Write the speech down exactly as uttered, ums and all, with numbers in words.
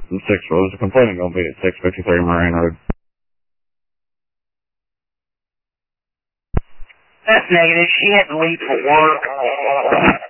six, what was the complainant going to be at six fifty-three Moraine Road? That's negative. She had to leave for work.